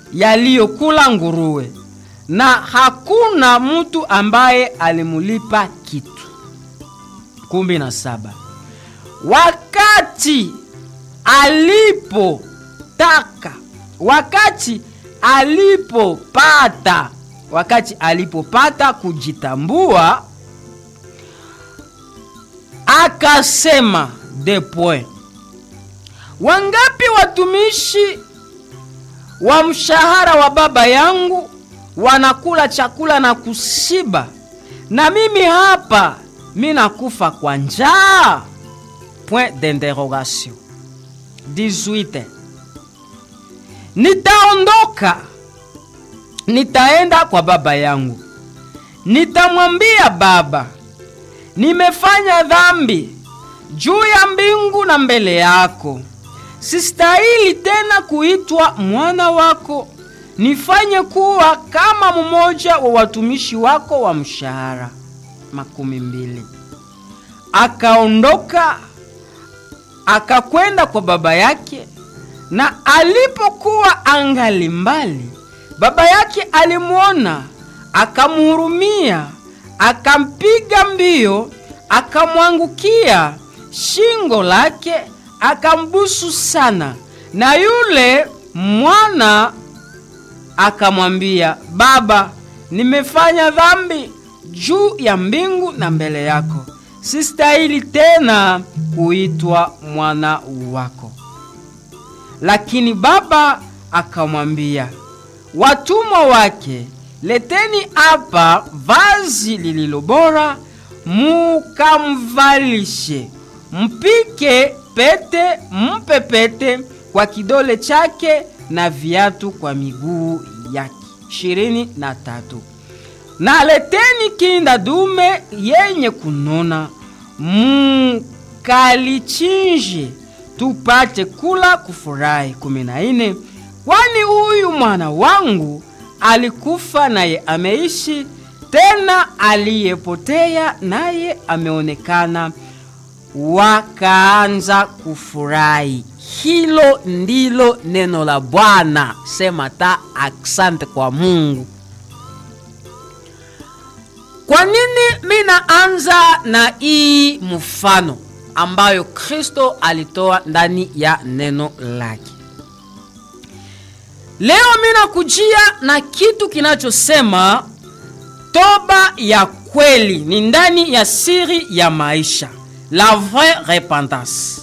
yaliyokula nguruwe, na hakuna mtu ambaye alimulipa kitu. 17. Wakati alipopata kujitambua, akasema wangapi watumishi wa mshahara wa baba yangu wanakula chakula na kushiba, na mimi hapa nakufa kwa njaa. 18. Nitaondoka, nitaenda kwa baba yangu, nitamwambia, baba, nimefanya dhambi juu ya mbingu na mbele yako. Sistahili tena kuitwa mwana wako. Nifanye kuwa kama mmoja wa watumishi wako wa mshahara. 20. Akaondoka, akakwenda kwa baba yake, na alipokuwa angali mbali, baba yake alimuona, akamhurumia, akampiga mbio, akamwangukia shingo lake, akambusu sana. Na yule mwana akamwambia, baba, nimefanya dhambi juu ya mbingu na mbele yako. Sistahili tena kuitwa mwana wako. Lakini baba akamwambia watumwa wake, leteni hapa vazi lililo bora, mukamvalishe. Mpike pete, mpe pete kwa kidole chake na viatu kwa miguu yake. 23. Na leteni kinda dume yenye kunona, mukalichinje, tupate kula kufurahi. 14. Kwani huyu mwana wangu alikufa naye ameishi, tena aliyepotea naye ameonekana. Wakaanza kufurahi. Hilo ndilo neno la Bwana. Sema ta asante kwa Mungu. Kwa nini minaanza na hii mfano ambayo Kristo alitoa ndani ya neno lake? Leo mina kujia na kitu kinachosema toba ya kweli ni ndani ya siri ya maisha. La vraie repentance.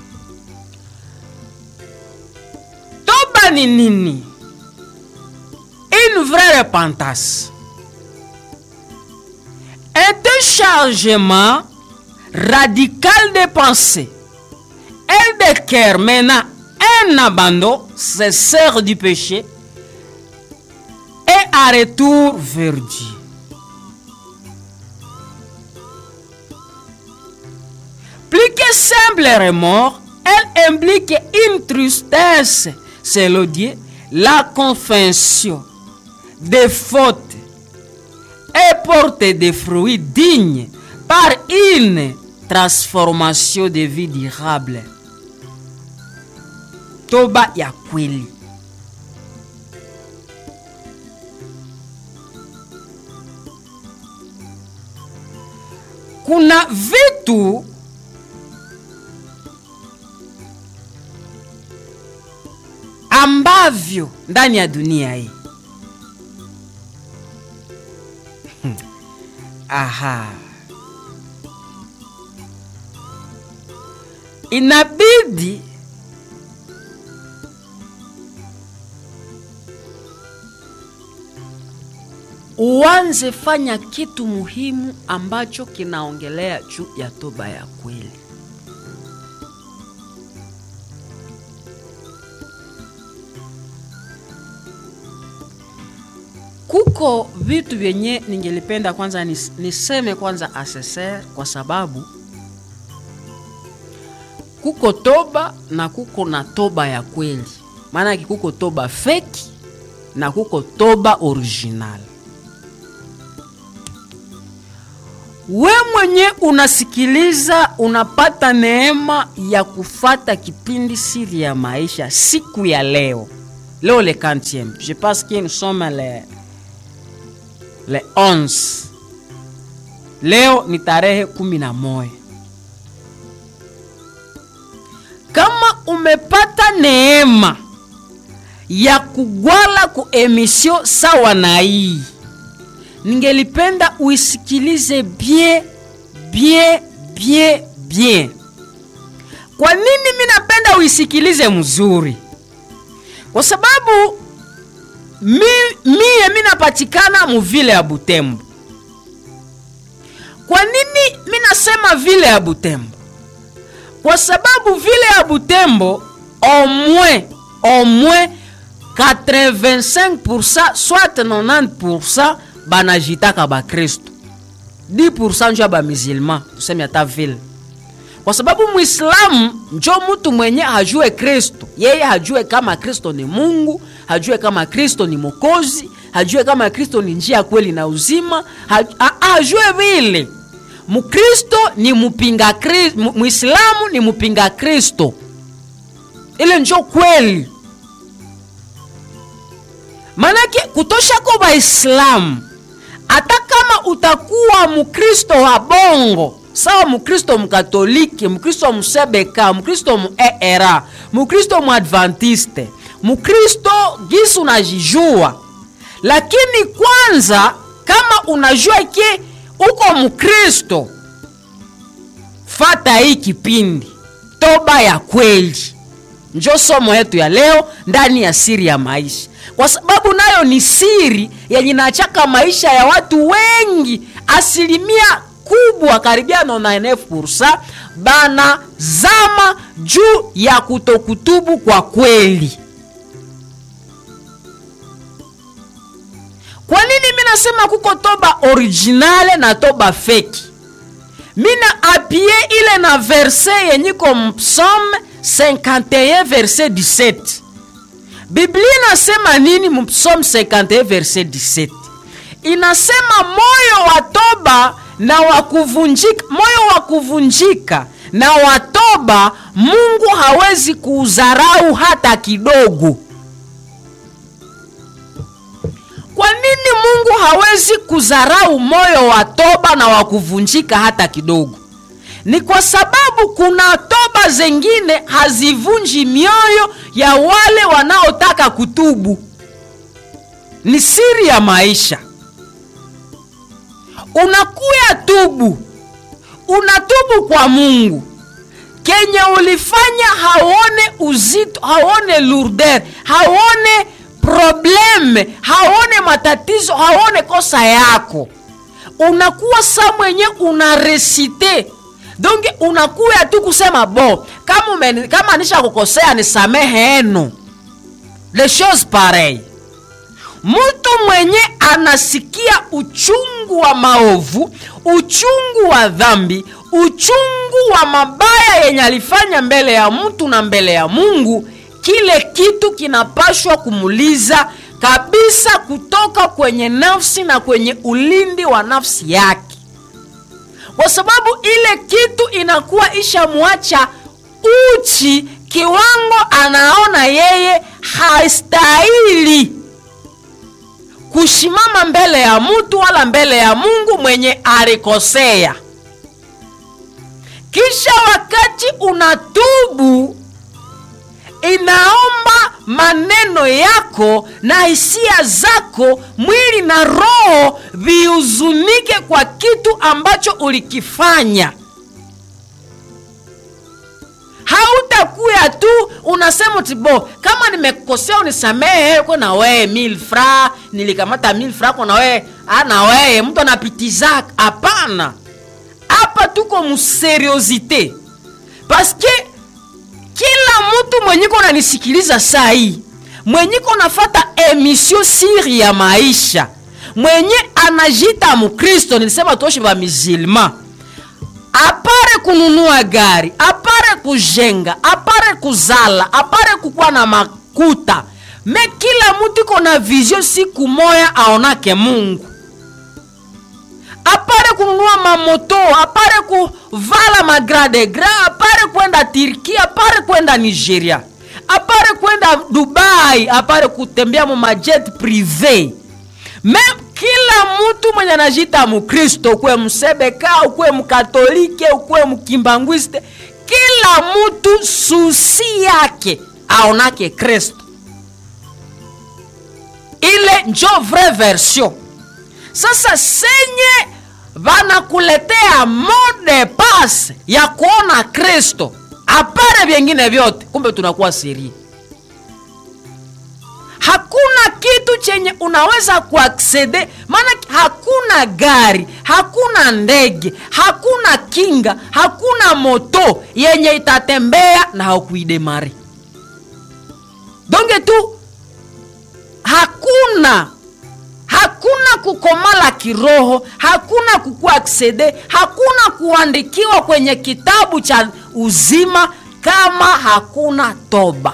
Toba ni nini? Une vraie repentance est un changement radical de pensée et de cœur, menant un abandon sincère du péché et un retour vers Dieu. Plus que simple remords, elle implique une tristesse, c'est le Dieu, la confession des fautes et porte des fruits dignes par une transformation de vie durable. Toba ya kweli. Kuna vitu ambavyo ndani ya dunia hii inabidi uanze fanya kitu muhimu ambacho kinaongelea juu ya toba ya kweli. Kuko vitu vyenye ningelipenda kwanza niseme kwanza aseser, kwa sababu kuko toba na kuko na toba ya kweli. Maana kuko toba fake na kuko toba original. We mwenye unasikiliza, unapata neema ya kufata kipindi siri ya maisha siku ya leo. Leo le 40e. Je pense que nous sommes le 11. Leo ni tarehe 11. Kama umepata neema ya kugwala ku emission sawa na hii, ningelipenda uisikilize bien. Kwa nini mimi napenda uisikilize mzuri? Kwa sababu mimi napatikana mu vile ya Butembo. Kwa nini mimi nasema vile ya Butembo? Kwa sababu vile ya Butembo au moins 85% soit 90% banajitaka ba Kristo. 10% njo ba musulman, tuseme hata vile. Kwa sababu Muislamu njo mtu mwenye hajue Kristo. Yeye hajue kama Kristo ni Mungu, hajue kama Kristo ni Mwokozi, hajue kama Kristo ni njia kweli na uzima, hajue vile. Mkristo ni mpinga Kristo, Muislamu ni mpinga Kristo. Ile njo kweli. Manake kutosha kwa Waislamu, hata kama utakuwa Mkristo wa bongo, sawa Mkristo Mkatoliki, Mkristo Msebeka, Mkristo Muera, Mkristo Muadventiste, Mkristo gisu unajijua. Lakini kwanza kama unajua ke uko Mkristo, fata hii kipindi toba ya kweli. Njo somo yetu ya leo ndani ya siri ya maisha. Kwa sababu nayo ni siri yenye inachaka maisha ya watu wengi. Asilimia kubwa karibia 99% bana zama juu ya kutokutubu kwa kweli. Kwa nini mimi nasema kuko toba originale na toba fake? Mina apie ile na verset yenye ko Psalm 51 verset 17. Biblia inasema nini mu Psalm 51 verset 17? Inasema moyo wa toba na wakuvunjika, moyo wa kuvunjika na watoba Mungu hawezi kuudharau hata kidogo. Kwa nini Mungu hawezi kudharau moyo wa toba na wakuvunjika hata kidogo? Ni kwa sababu kuna toba zengine hazivunji mioyo ya wale wanaotaka kutubu. Ni siri ya maisha. Unakuya tubu, unatubu kwa Mungu. Kenye ulifanya haone uzito, haone lourdeur, haone probleme, haone matatizo, haone kosa yako. Unakuwa sa mwenye unaresite. Donc unakuya tu kusema bo, kama anisha kukosea nisamehe eno. Les choses pareilles. Mtu mwenye anasikia uchungu wa maovu, uchungu wa dhambi, uchungu wa mabaya yenye alifanya mbele ya mtu na mbele ya Mungu, kile kitu kinapashwa kumuliza kabisa kutoka kwenye nafsi na kwenye ulindi wa nafsi yake. Kwa sababu ile kitu inakuwa ishamwacha uchi kiwango anaona yeye haistahili kushimama mbele ya mtu wala mbele ya Mungu mwenye alikosea. Kisha wakati unatubu, inaomba maneno yako na hisia zako, mwili na roho viuzunike kwa kitu ambacho ulikifanya. Hautakuya tu unasema tibo, kama nimekosea unisamehe kwa na wewe 1000 francs, nilikamata 1000 francs kwa na wewe, na wewe mtu anapitiza. Hapana. Hapa tuko mseriosite. Paske kila mtu mwenye kona nisikiliza saa hii, mwenye kona fata emission siri ya maisha, mwenye anajita Mkristo, nilisema toshe ba musulman, apare kununua gari, apare kujenga, apare kuzala, apare kukuwa na makuta, me kila mtu kona vision siku moya aonake Mungu. Apare kununua mamoto, apare kuvala magrade gra, apare kwenda Turkia, apare kwenda Nigeria, apare kwenda Dubai, apare kutembea mu majet privé. Kila mtu mwenye anajita Mkristo, ukwe msebeka, ukwe mkatolike, ukwe mkimbangwiste, kila mtu susi yake aonake Kristo. Ile njo vraie version. Sasa senye vanakuletea mode pass ya kuona Kristo, apare vingine vyote, kumbe tunakuwa siri. Hakuna kitu chenye unaweza kuaccede, maana hakuna gari, hakuna ndege, hakuna kinga, hakuna moto yenye itatembea na haukuidemare. Donge tu hakuna kukomala kiroho, hakuna kukuaccede, hakuna kuandikiwa kwenye kitabu cha uzima kama hakuna toba.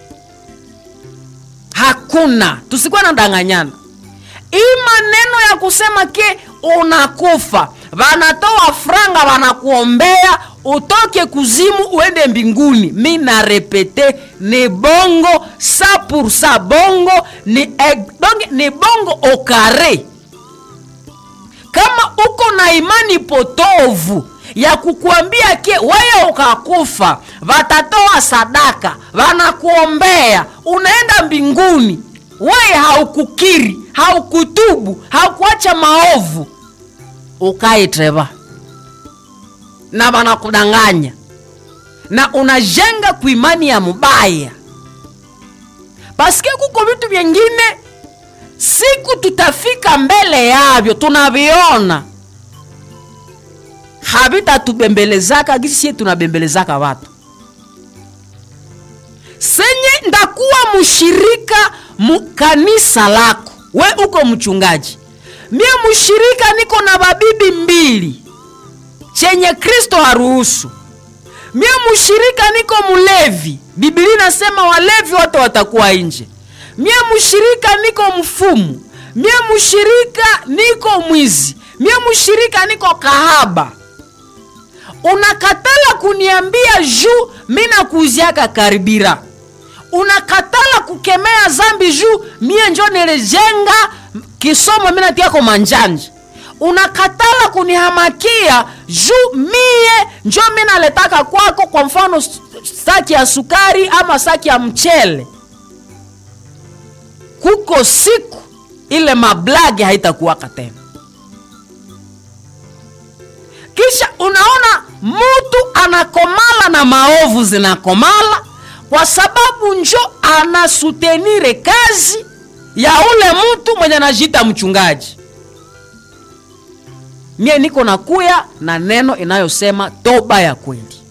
Hakuna, tusikuwa na danganyana. Hii maneno ya kusema ke unakufa, vanatoa franga vanakuombea utoke kuzimu uende mbinguni, mimi na repete ni bongo 100% bongo, ni bongo okare. Kama uko na imani potovu ya kukuambia ke wewe ukakufa, watatoa sadaka, wanakuombea, unaenda mbinguni, wewe haukukiri, haukutubu, haukuacha maovu, ukaitreva na wanakudanganya na unajenga kuimani ya mubaya. Paske kuko vitu vingine siku tutafika mbele yavyo tunaviona habita tubembelezaka gisi tunabembelezaka watu. Senye ndakuwa mushirika kanisa lako, we uko mchungaji, mie mushirika niko na babibi 2 chenye Kristo haruhusu. Mie mushirika niko mulevi, Biblia inasema walevi wote watakuwa nje. Mie mushirika niko mfumu, mie mushirika niko mwizi, mie mushirika niko kahaba. Unakatala kuniambia juu mina kuuziaka karibira. Unakatala kukemea zambi juu mie njo nilejenga kisomo mina tia kwa manjanje. Unakatala kunihamakia juu mie njo mina letaka kwako, kwa mfano saki ya sukari ama saki ya mchele. Kuko siku ile mablagi haitakuwaka tena. Kisha unaona mtu anakomala na maovu zinakomala kwa sababu njo anasutenire kazi ya ule mtu mwenye anajiita mchungaji. Mie niko nakuya na neno inayosema toba ya kweli.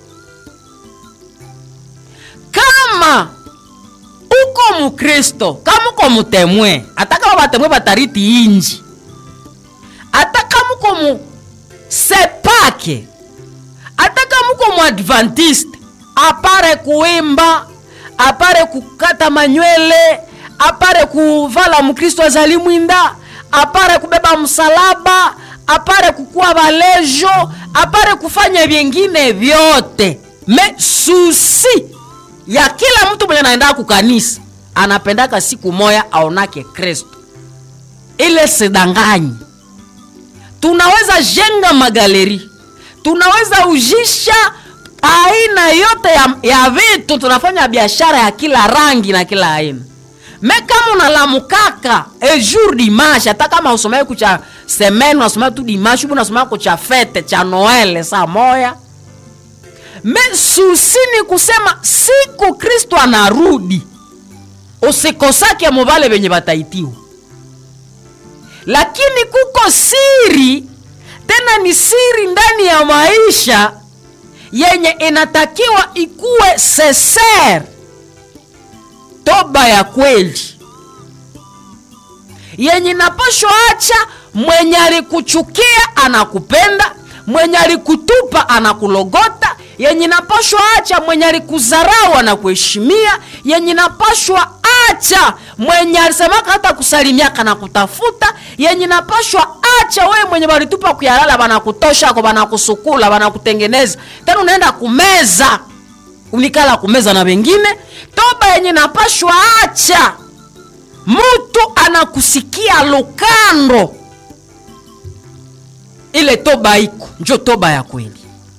Kama uko Mkristo, kama uko mutemwe, ataka watemwe batariti inji, ataka muko sepake, ataka muko muadventiste, apare kuimba, apare kukata manywele, apare kuvala Mkristo azalimwinda, apare kubeba msalaba, apare kukua balejo, apare kufanya vingine vyote. Me susi ya kila mtu mwenye anaenda kukanisa anapendaka siku moya aonake Kristo. Ile sidanganyi. Tunaweza jenga magaleri, tunaweza ujisha aina yote ya vitu, tunafanya biashara ya kila rangi na kila aina. Me kama unalamukaka jour dimanche, hata kama usomee kucha semaine, usomee tu dimanche, unasomea kucha fete cha Noel saa moya. Me susini kusema siku Kristo anarudi, usikosake mubale benye bataitiwa. Lakini kuko siri, tena ni siri ndani ya maisha yenye inatakiwa ikuwe sincere. Toba ya kweli yenye napasho acha mwenye alikuchukia anakupenda, mwenye alikutupa anakulogota, yenye napasho acha mwenye alikudharau anakuheshimia, yenye napasho acha mwenye alisemaka hata kusalimia kana kutafuta, yenye napasho acha wewe mwenye walitupa kuyalala banakutosha kwa banakusukula banakutengeneza, tena unaenda kumeza. unikala kumeza na wengine. Toba yenye napashwa acha mtu anakusikia lokando, ile toba iko njo toba ya kweli.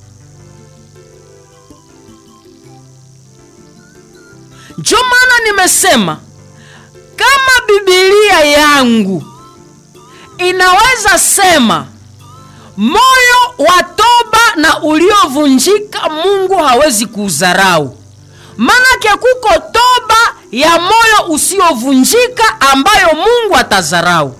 Njo maana nimesema kama Biblia yangu inaweza sema moyo wa toba na uliovunjika Mungu hawezi kudharau, manake kuko toba ya moyo usiovunjika ambayo Mungu atadharau.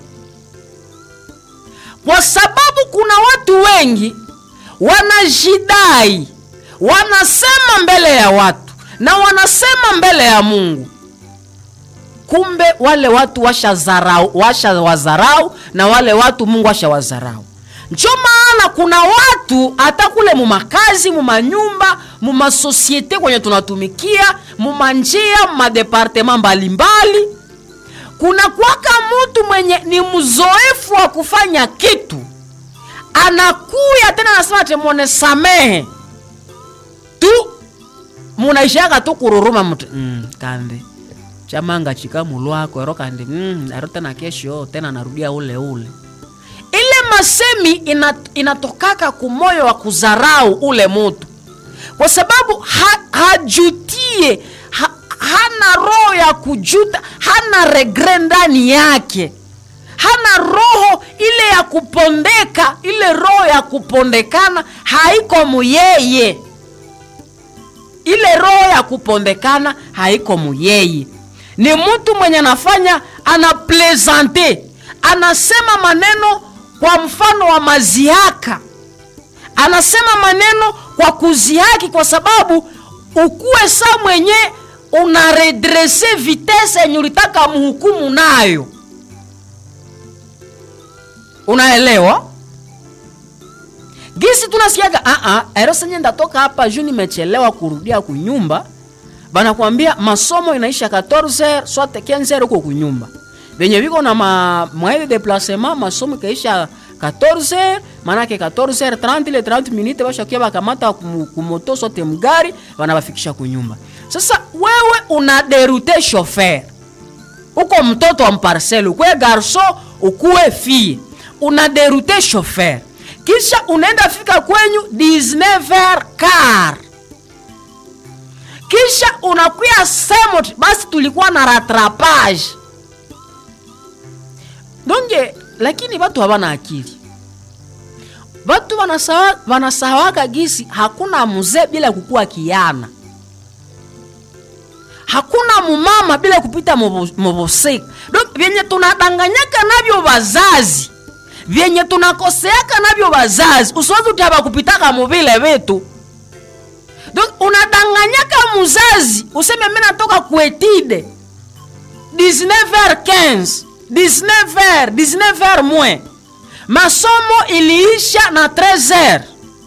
Kwa sababu kuna watu wengi wanajidai, wanasema mbele ya watu na wanasema mbele ya Mungu, kumbe wale watu washawazarau na wale watu Mungu washawazarau. Ndio maana kuna watu hata kule mumakazi, mumanyumba, mumasosiete kwenye tunatumikia, mumanjia, mumadepartement mbalimbali, kuna kwaka mtu mwenye ni mzoefu wa kufanya kitu, anakuya tena anasema temone samehe tu, munaishaka tu kururuma mtu kande chamanga chikamu lwako ero kande arota na kesho tena narudia ule ule. Ile masemi inatokaka kumoyo wa kudharau ule mtu, kwa sababu hajutie, hana roho ya kujuta, hana regret ndani yake, hana roho ile ya kupondeka. Ile roho ya kupondekana haiko muyeye, ile roho ya kupondekana haiko muyeye. Ni mtu mwenye anafanya anaplezante, anasema maneno kwa mfano wa mazihaka, anasema maneno kwa kuzihaki, kwa sababu ukuwe saa mwenye unaredresse vitesse yenye ulitaka mhukumu nayo. Unaelewa? Gisi tunasikiaga aerosenye ndatoka hapa juu nimechelewa kurudia kunyumba, bana kuambia masomo inaisha 14h soit 15h uko kunyumba. Benye biko na moyen de déplacement masomo kaisha 14h, manake 14h30 ile 30 minutes basha kia bakamata kumoto sote mgari bana bafikisha kunyumba. Sasa wewe una derute chauffeur, uko mtoto wa mparcelle, ukwe garçon ukue fille, una derute chauffeur, kisha unaenda fika kwenyu 19h15, kisha unakuya semo basi tulikuwa na rattrapage. Donge lakini watu hawana akili. Watu wanasahawaka gisi hakuna mzee bila kukua kiana, hakuna mumama bila kupita moboseka. Donc vyenye tunadanganyaka navyo wazazi, vyenye tunakoseaka navyo wazazi, usiwazi utaba kupitaka mobile vetu. Donc unadanganyaka mzazi useme mimi natoka kuetide 19h15 19h moins, masomo iliisha na 13h.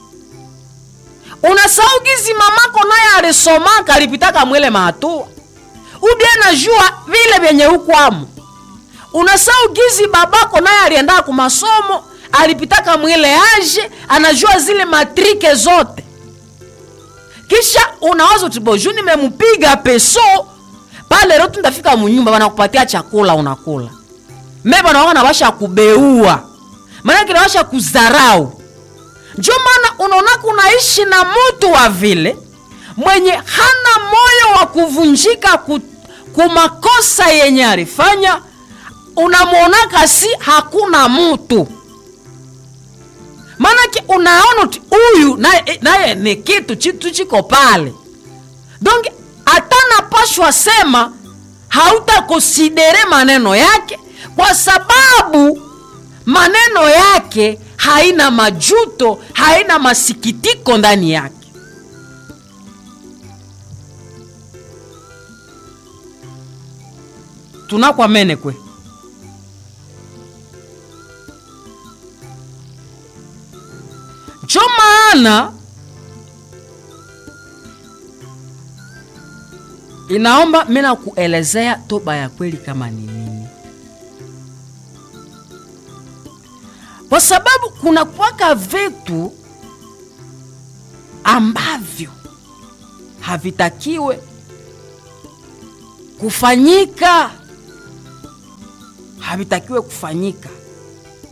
Unasahau gizi mamako naye alisomaka alipitaka mwele mahatua, ubie najua vile vyenye hukwamo. Unasahau gizi babako naye alienda ku masomo alipitaka mwele age, anajua zile matrike zote. Kisha unawaza utiboju nimemupiga peso pale rotu ndafika munyumba wanakupatia chakula unakula. Meba na wana washa kubeua, maana kile washa kudharau. Ndio maana unaona kunaishi na mtu wa vile mwenye hana moyo wa kuvunjika kumakosa yenye alifanya, unamuona kasi hakuna mtu. Maana unaona huyu naye ni kitu chiko pale. Donc atana pashwa sema hauta konsidere maneno yake, kwa sababu maneno yake haina majuto, haina masikitiko ndani yake. Tunakwa mene kwe. Ndio maana inaomba mimi kuelezea toba ya kweli kama ni nini. Kwa sababu kuna kwaka vitu ambavyo havitakiwe kufanyika, havitakiwe kufanyika.